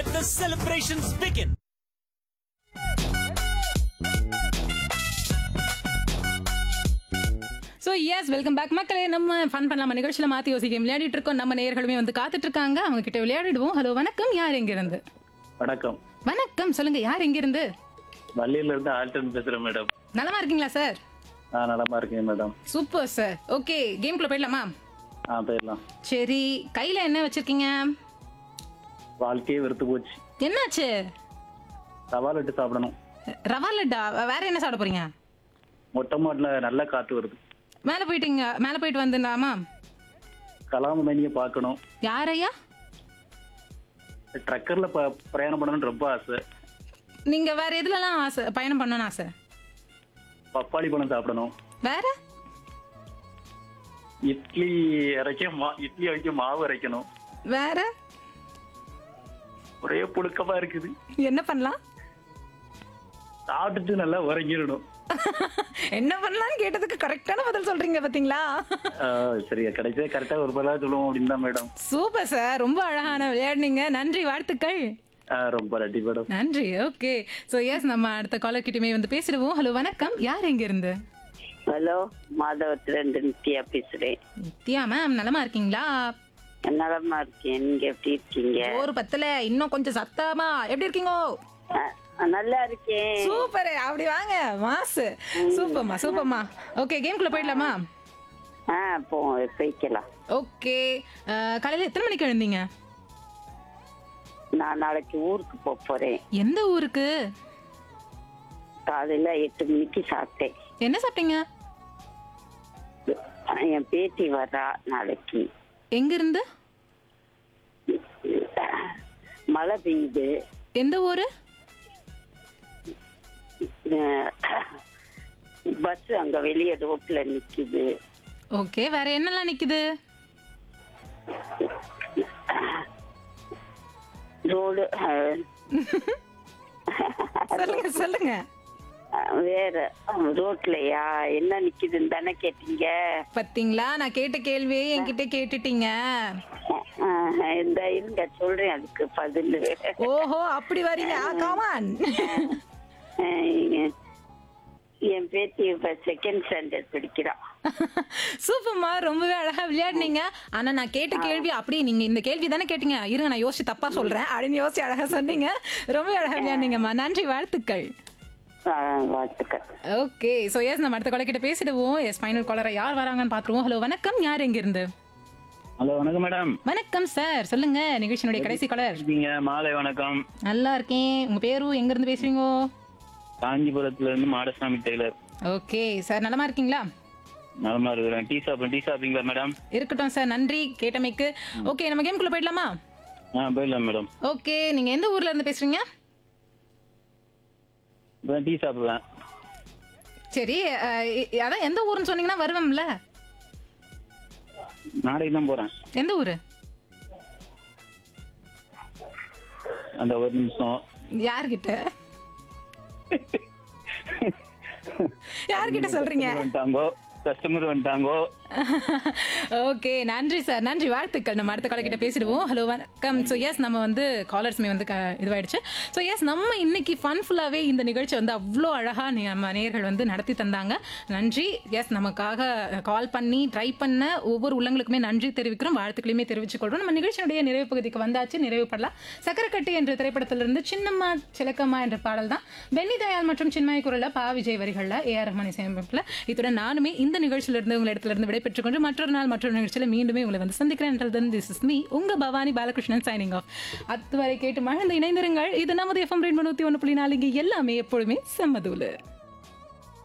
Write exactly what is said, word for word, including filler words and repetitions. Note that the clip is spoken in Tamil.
Let the celebrations begin. So yes welcome back மக்களே. நம்ம ஃபன் பண்ணலாமா நிகழ்ச்சியில் மாற்றி யோசிக்க விளையாடிட்டு இருக்கோம். நம்ம நேயர்களுமே வந்து காத்துட்டு இருக்காங்க. அவங்க கிட்ட விளையாடிடுவோம். ஹலோ வணக்கம், யார் எங்கிருந்து? வணக்கம். வணக்கம், சொல்லுங்க யார் எங்கிருந்து? வள்ளியில இருந்து ஆல்டன் பேசுறேன் மேடம். நலமா இருக்கீங்களா சார்? ஆ நலமா இருக்கேன் மேடம். Super sir. ஓகே, கேம்குள்ள போயிடலாமா? ஆ போயிடலாம். சரி, கையில என்ன வச்சிருக்கீங்க? வாழ்க்கையே வெறுத்து போச்சு. என்னாச்சு? ரவா லட்டு சாப்பிடணும். ரவா லட்டா? வேற என்ன சாப்பிட போறீங்க? மொட்டை மாட்டுல நல்ல காத்து வருது. மேலே போயிட்டீங்க? மேலே போயிட்டு வந்துடலாமா? கலாமணியை பார்க்கணும். யாரையா? ட்ரக்கர்ல ப பிரயாணம் பண்ணணும்னு ரொம்ப ஆசை. நீங்க வேற எதுலலாம் ஆசை பயணம் பண்ணணும்னு ஆசை? பப்பாளி பழம் சாப்பிடணும். வேற? இட்லி அரைக்க மா இட்லி வைக்க மாவு அரைக்கணும். வேற? ஒரே புழுக்கமா இருக்குது. என்ன பண்ணலாம்? சாப்பிட்டுட்டு நல்லா உறங்கிடணும். என்ன பண்ணலாம்னு கேட்டதுக்கு கரெக்டான பதில் சொல்றீங்க பாத்தீங்களா? சரியா கிடைச்சே கரெக்டா ஒரு பதிலா சொல்லுவோம் அப்படின்னு தான் மேடம். சூப்பர் சார், ரொம்ப அழகான விளையாடுனீங்க. நன்றி, வாழ்த்துக்கள். ரொம்ப நன்றி மேடம். நன்றி. ஓகே, சோ எஸ் நம்ம அடுத்த காலர் கிட்டமே வந்து பேசிடுவோம். ஹலோ வணக்கம், யார் எங்க இருந்து? ஹலோ, மாதவத்துல இருந்து நித்யா பேசுறேன். நித்யா மேம், நலமா இருக்கீங்களா? நலமா இருக்கேன், நீங்க எப்படி இருக்கீங்க? ஒரு பத்துல இன்னும் கொஞ்சம் சத்தமா எப்படி இருக்கீங்க? அஹ், நல்லா இருக்கேன். சூப்பர், அப்படி வாங்க மாஸ். சூப்பர்மா சூப்பர்மா. ஓகே, கேம்குள்ள போயிடலாமா? ஆ போ போய்க்கலாம். ஓகே, காலையில எத்தனை மணிக்கு எழுந்தீங்க? நான் நாளைக்கு ஊருக்கு போக போறேன். எந்த ஊருக்கு? காலையில எட்டு மணிக்கு சாப்பிட்டேன். என்ன சாப்பிட்டீங்க? என் பேத்தி வர்றா நாளைக்கு. எங்க இருந்து? மழை பெய்யுது. எந்த ஊரு? பஸ் அங்க வெளியே ரோட்ல நிக்குது. ஓகே, வேற என்னெல்லாம் நிக்குது? ரோடு சொல்லுங்க சொல்லுங்க. வேற ரோட்லயா என்ன நிக்குதுன்னு தானே கேட்டீங்க? பாத்தீங்களா, நான் கேட்ட கேள்வியே என்கிட்ட கேட்டுட்டீங்க. இந்த இருங்க சொல்றேன் அதுக்கு பதில். ஓஹோ, அப்படி வரீங்க. காமான். என் பேத்தி இப்ப செகண்ட் ஸ்டாண்டர்ட் படிக்கிறா. சூப்பர்மா, ரொம்பவே அழகா விளையாடுனீங்க. ஆனா நான் கேட்ட கேள்வி அப்படியே நீங்க இந்த கேள்வி தானே கேட்டீங்க. இருங்க நான் யோசிச்சு தப்பா சொல்றேன் அப்படின்னு யோசிச்சு அழகா சொன்னீங்க. ரொம்ப அழகா விளையாடுனீங்கம்மா. நன்றி, வாழ்த்துக்கள். வாழ்த்துக்கள். ஓகே, சோ எஸ் நம்ம அடுத்த காலர் கிட்ட பேசிடுவோம். எஸ் ஃபைனல் காலரை யார் வராங்கன்னு பாத்துருவோம். ஹலோ வணக்கம், யார் எங்க இருந்து? ஹலோ வணக்கம் மேடம். வணக்கம் சார், சொல்லுங்க. நிகழ்ச்சியினுடைய கடைசி காலர். மாலை வணக்கம். நல்லா இருக்கேன். உங்க பேரு எங்க இருந்து பேசுறீங்க? காஞ்சிபுரத்துல இருந்து மாடசாமி டெய்லர். ஓகே சார், நலமா இருக்கீங்களா? நலமா இருக்கிறேன். டீ சாப்பிடுங்க. டீ சாப்பிட்டீங்களா மேடம்? இருக்கட்டும் சார், நன்றி கேட்டமைக்கு. ஓகே, நம்ம கேம்குள்ள போயிடலாமா? ஆ போயிடலாம் மேடம். ஓகே, நீங்க எந்த ஊர்ல இருந்து பேசுறீங்க? டீ சாப்பிடுவேன். சரி, அதான் எந்த ஊருன்னு சொன்னீங்கன்னா வருவேன்ல. நாளைக்கு தான் போறேன். எந்த ஊரு? அந்த ஒரு நிமிஷம். யார்கிட்ட யார்கிட்ட சொல்றீங்க? கஸ்டமர் வந்துட்டாங்கோ. ஓகே, நன்றி சார், நன்றி, வாழ்த்துக்கள். நம்ம அடுத்த காலர் கிட்ட பேசிடுவோம். ஹலோ வணக்கம். ஸோ எஸ் நம்ம வந்து காலர்ஸ்மே வந்து இதுவாயிடுச்சு. ஸோ எஸ் நம்ம இன்னைக்கு ஃபன்ஃபுல்லாகவே இந்த நிகழ்ச்சி வந்து அவ்வளோ அழகாக நம்ம நேயர்கள் வந்து நடத்தி தந்தாங்க. நன்றி. எஸ் நமக்காக கால் பண்ணி ட்ரை பண்ண ஒவ்வொரு உள்ளங்களுக்குமே நன்றி தெரிவிக்கிறோம், வாழ்த்துக்களையுமே தெரிவிச்சுக்கொள்கிறோம். நம்ம நிகழ்ச்சியுடைய நிறைவு பகுதிக்கு வந்தாச்சு. நிறைவு பண்ணலாம். சக்கரக்கட்டி என்ற திரைப்படத்திலிருந்து சின்னம்மா சிலக்கம்மா என்ற பாடல் தான் பென்னி தயாள் மற்றும் சின்மய குரலில் பா விஜய் வரிகளில் ஏ ஆர் ரஹ்மான் இசையமைப்பில். இத்துடன் நானுமே இந்த நிகழ்ச்சியிலிருந்து உங்கள் இடத்துல இருந்து விடைபெற்றுக் கொண்டு மற்றொரு நாள் மற்றொரு நிகழ்ச்சியில் மீண்டுமே உங்களை வந்து சந்திக்கிறேன். திஸ் இஸ் மீ உங்க பவானி பாலகிருஷ்ணன் சைனிங் ஆஃப். அதுவரை கேட்டு மகிழ்ந்து இணைந்திருங்கள். இது நமது எஃப்எம் ரெயின்போ நூத்தி ஒன்று புள்ளி நாலு. இங்கே எல்லாமே எப்பொழுதுமே செம்மதூளு.